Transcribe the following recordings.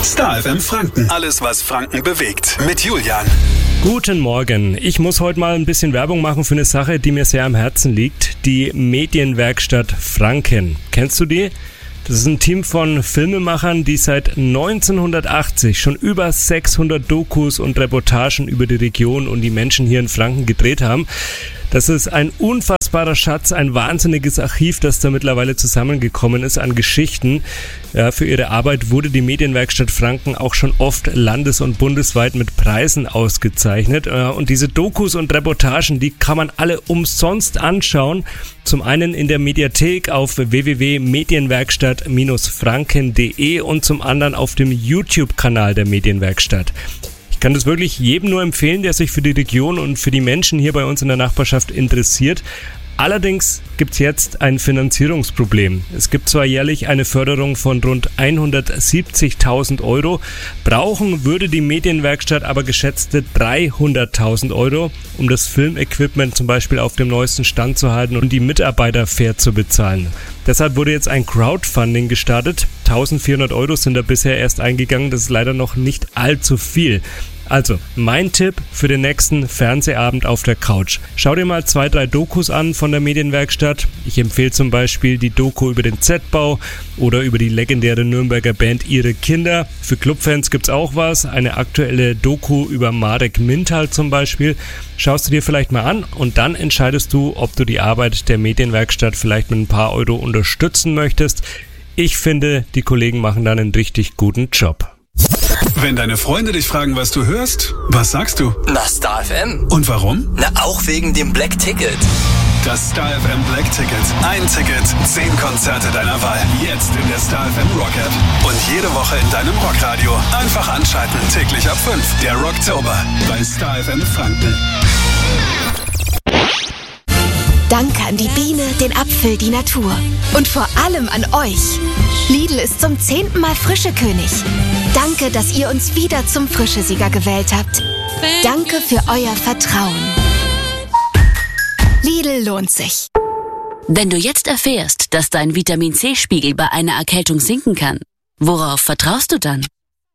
Star FM Franken. Alles, was Franken bewegt. Mit Julian. Guten Morgen. Ich muss heute mal ein bisschen Werbung machen für eine Sache, die mir sehr am Herzen liegt. Die Medienwerkstatt Franken. Kennst du die? Das ist ein Team von Filmemachern, die seit 1980 schon über 600 Dokus und Reportagen über die Region und die Menschen hier in Franken gedreht haben. Das ist ein unfassbarer Schatz, ein wahnsinniges Archiv, das da mittlerweile zusammengekommen ist an Geschichten. Ja, für ihre Arbeit wurde die Medienwerkstatt Franken auch schon oft landes- und bundesweit mit Preisen ausgezeichnet. Und diese Dokus und Reportagen, die kann man alle umsonst anschauen. Zum einen in der Mediathek auf www.medienwerkstatt-franken.de und zum anderen auf dem YouTube-Kanal der Medienwerkstatt. Ich kann das wirklich jedem nur empfehlen, der sich für die Region und für die Menschen hier bei uns in der Nachbarschaft interessiert. Allerdings gibt es jetzt ein Finanzierungsproblem. Es gibt zwar jährlich eine Förderung von rund 170.000 Euro, brauchen würde die Medienwerkstatt aber geschätzte 300.000 Euro, um das Filmequipment zum Beispiel auf dem neuesten Stand zu halten und die Mitarbeiter fair zu bezahlen. Deshalb wurde jetzt ein Crowdfunding gestartet. 1.400 Euro sind da bisher erst eingegangen, das ist leider noch nicht allzu viel. Also, mein Tipp für den nächsten Fernsehabend auf der Couch. Schau dir mal 2-3 Dokus an von der Medienwerkstatt. Ich empfehle zum Beispiel die Doku über den Z-Bau oder über die legendäre Nürnberger Band Ihre Kinder. Für Clubfans gibt's auch was. Eine aktuelle Doku über Marek Mintal zum Beispiel. Schaust du dir vielleicht mal an und dann entscheidest du, ob du die Arbeit der Medienwerkstatt vielleicht mit ein paar Euro unterstützen möchtest. Ich finde, die Kollegen machen dann einen richtig guten Job. Wenn deine Freunde dich fragen, was du hörst, was sagst du? Na, Star FM. Und warum? Na, auch wegen dem Black Ticket. Das Star FM Black Ticket. Ein Ticket, 10 Konzerte deiner Wahl. Jetzt in der Star FM Rock App. Und jede Woche in deinem Rockradio. Einfach anschalten, täglich ab 5. Der Rocktober bei Star FM Franken. Danke an die Biene, den Apfel, die Natur. Und vor allem an euch. Lidl ist zum 10. Mal Frischekönig. Danke, dass ihr uns wieder zum Frischesieger gewählt habt. Danke für euer Vertrauen. Lidl lohnt sich. Wenn du jetzt erfährst, dass dein Vitamin-C-Spiegel bei einer Erkältung sinken kann, worauf vertraust du dann?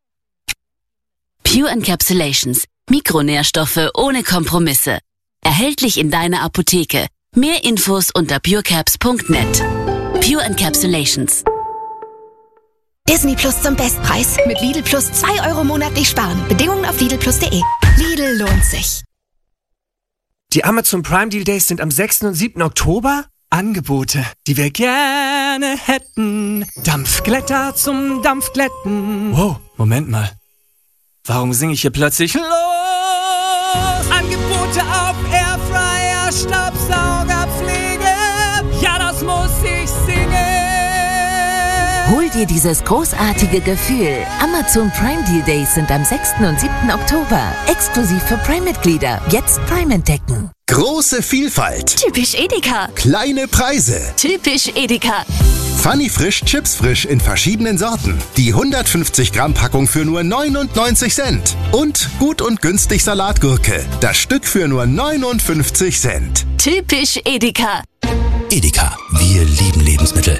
Pure Encapsulations. Mikronährstoffe ohne Kompromisse. Erhältlich in deiner Apotheke. Mehr Infos unter purecaps.net. Pure Encapsulations. Disney Plus zum Bestpreis. Mit Lidl Plus 2 Euro monatlich sparen. Bedingungen auf lidlplus.de. Lidl lohnt sich. Die Amazon Prime Deal Days sind am 6. und 7. Oktober. Angebote, die wir gerne hätten. Dampfglätter zum Dampfglätten. Wow, Moment mal. Warum singe ich hier plötzlich los? Angebote auf Airfryer, Staubsaugerpflege. Ja, das muss ich singen. Hol dir dieses großartige Gefühl. Amazon Prime Deal Days sind am 6. und 7. Oktober. Exklusiv für Prime-Mitglieder. Jetzt Prime entdecken. Große Vielfalt. Typisch Edeka. Kleine Preise. Typisch Edeka. Funny Frisch, Chips Frisch in verschiedenen Sorten. Die 150 Gramm Packung für nur 99 Cent. Und gut und günstig Salatgurke. Das Stück für nur 59 Cent. Typisch Edeka. Edeka, wir lieben Lebensmittel.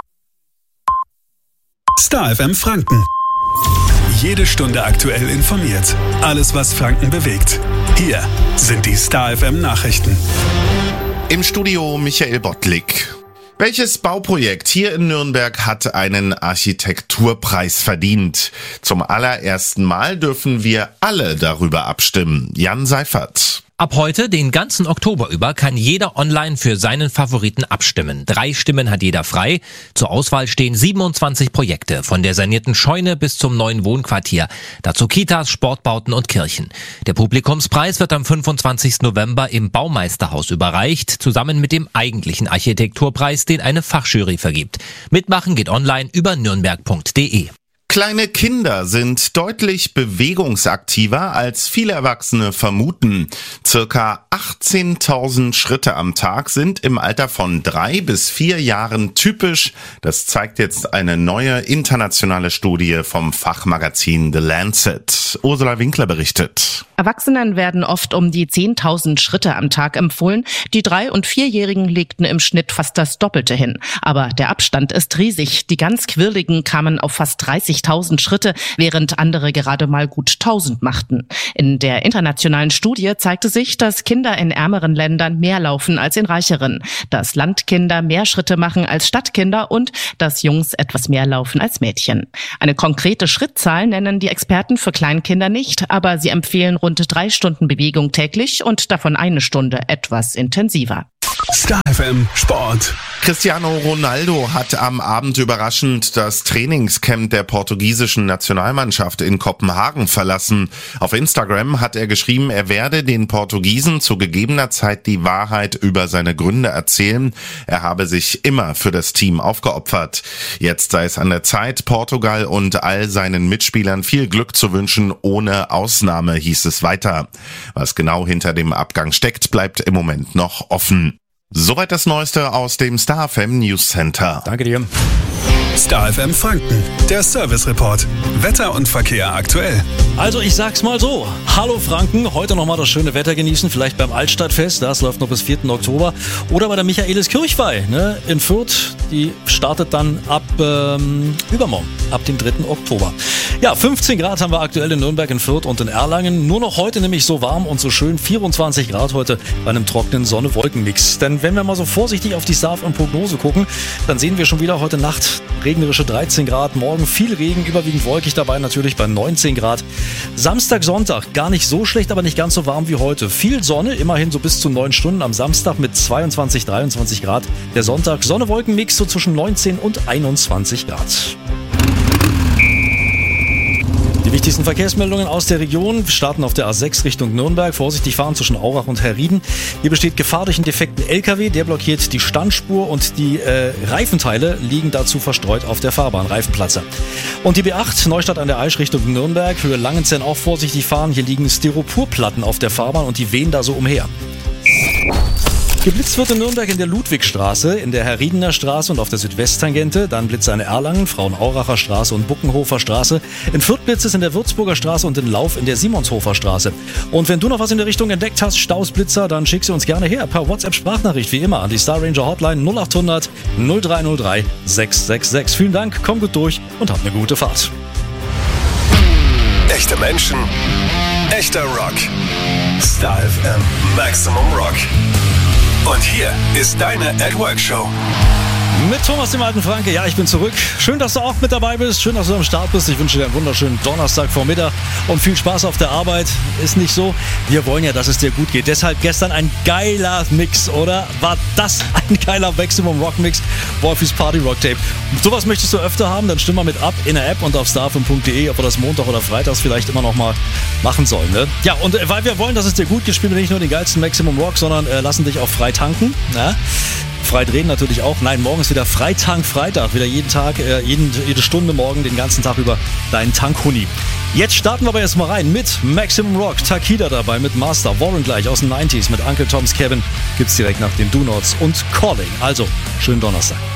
Star FM Franken. Jede Stunde aktuell informiert. Alles, was Franken bewegt. Hier sind die Star FM Nachrichten. Im Studio Michael Bottlik. Welches Bauprojekt hier in Nürnberg hat einen Architekturpreis verdient? Zum allerersten Mal dürfen wir alle darüber abstimmen. Jan Seifert. Ab heute, den ganzen Oktober über, kann jeder online für seinen Favoriten abstimmen. 3 Stimmen hat jeder frei. Zur Auswahl stehen 27 Projekte, von der sanierten Scheune bis zum neuen Wohnquartier. Dazu Kitas, Sportbauten und Kirchen. Der Publikumspreis wird am 25. November im Baumeisterhaus überreicht, zusammen mit dem eigentlichen Architekturpreis, den eine Fachjury vergibt. Mitmachen geht online über nürnberg.de. Kleine Kinder sind deutlich bewegungsaktiver, als viele Erwachsene vermuten. Circa 18.000 Schritte am Tag sind im Alter von 3 bis 4 Jahren typisch. Das zeigt jetzt eine neue internationale Studie vom Fachmagazin The Lancet. Ursula Winkler berichtet. Erwachsenen werden oft um die 10.000 Schritte am Tag empfohlen. Die 3- und 4-Jährigen legten im Schnitt fast das Doppelte hin. Aber der Abstand ist riesig. Die ganz Quirligen kamen auf fast 30.000 20.000 Schritte, während andere gerade mal gut 1.000 machten. In der internationalen Studie zeigte sich, dass Kinder in ärmeren Ländern mehr laufen als in reicheren, dass Landkinder mehr Schritte machen als Stadtkinder und dass Jungs etwas mehr laufen als Mädchen. Eine konkrete Schrittzahl nennen die Experten für Kleinkinder nicht, aber sie empfehlen rund 3 Stunden Bewegung täglich und davon 1 Stunde etwas intensiver. Star FM Sport. Cristiano Ronaldo hat am Abend überraschend das Trainingscamp der portugiesischen Nationalmannschaft in Kopenhagen verlassen. Auf Instagram hat er geschrieben, er werde den Portugiesen zu gegebener Zeit die Wahrheit über seine Gründe erzählen. Er habe sich immer für das Team aufgeopfert. Jetzt sei es an der Zeit, Portugal und all seinen Mitspielern viel Glück zu wünschen, ohne Ausnahme, hieß es weiter. Was genau hinter dem Abgang steckt, bleibt im Moment noch offen. Soweit das Neueste aus dem Star FM News Center. Danke dir. Star FM Franken, der Service Report. Wetter und Verkehr aktuell. Also ich sag's mal so, hallo Franken, heute nochmal das schöne Wetter genießen, vielleicht beim Altstadtfest, das läuft noch bis 4. Oktober, oder bei der Michaeliskirchweih, ne, in Fürth, die startet dann ab übermorgen, ab dem 3. Oktober. Ja, 15 Grad haben wir aktuell in Nürnberg, in Fürth und in Erlangen, nur noch heute nämlich so warm und so schön, 24 Grad heute bei einem trockenen Sonne-Wolken-Mix. Denn wenn wir mal so vorsichtig auf die Star FM-Prognose gucken, dann sehen wir schon wieder heute Nacht regnerische 13 Grad, morgen viel Regen, überwiegend wolkig dabei natürlich bei 19 Grad. Samstag, Sonntag gar nicht so schlecht, aber nicht ganz so warm wie heute. Viel Sonne, immerhin so bis zu 9 Stunden am Samstag mit 22, 23 Grad. Der Sonntag Sonne-Wolken-Mix so zwischen 19 und 21 Grad. Die wichtigsten Verkehrsmeldungen aus der Region. Wir starten auf der A6 Richtung Nürnberg. Vorsichtig fahren zwischen Aurach und Herrieden. Hier besteht Gefahr durch einen defekten LKW. Der blockiert die Standspur und die Reifenteile liegen dazu verstreut auf der Fahrbahn. Reifenplatzer. Und die B8 Neustadt an der Aisch Richtung Nürnberg. Höhe Langenzenn auch vorsichtig fahren. Hier liegen Styroporplatten auf der Fahrbahn und die wehen da so umher. Geblitzt wird in Nürnberg in der Ludwigstraße, in der Herriedener Straße und auf der Südwesttangente. Dann Blitze an der Erlangen, Frauenauracher Straße und Buckenhofer Straße. In Fürth Blitz ist in der Würzburger Straße und in Lauf in der Simonshofer Straße. Und wenn du noch was in der Richtung entdeckt hast, Staus, Blitzer, dann schick sie uns gerne her per WhatsApp-Sprachnachricht, wie immer, an die Star Ranger Hotline 0800 0303 666. Vielen Dank, komm gut durch und hab eine gute Fahrt. Echte Menschen, echter Rock. Star FM Maximum Rock. Und hier ist deine At-Work-Show. Mit Thomas, dem alten Franke. Ja, ich bin zurück. Schön, dass du auch mit dabei bist. Schön, dass du am Start bist. Ich wünsche dir einen wunderschönen Donnerstagvormittag und viel Spaß auf der Arbeit. Ist nicht so? Wir wollen ja, dass es dir gut geht. Deshalb gestern ein geiler Mix, oder? War das ein geiler Maximum Rock Mix? Wolfis Party Rock Tape. Und sowas möchtest du öfter haben? Dann stimm mal mit ab in der App und auf starfm.de, ob wir das Montag oder Freitags vielleicht immer noch mal machen sollen. Ne? Ja, und weil wir wollen, dass es dir gut geht, spielen wir nicht nur den geilsten Maximum Rock, sondern lassen dich auch frei tanken. Na? Frei drehen natürlich auch. Nein, morgen ist wieder Freitag. Wieder jeden Tag, jede Stunde morgen, den ganzen Tag über deinen Tankhuni. Jetzt starten wir aber erstmal rein mit Maximum Rock. Takida dabei mit Master. Warren gleich aus den 90s mit Uncle Tom's Cabin. Gibt's direkt nach den Do Nots und Calling. Also, schönen Donnerstag.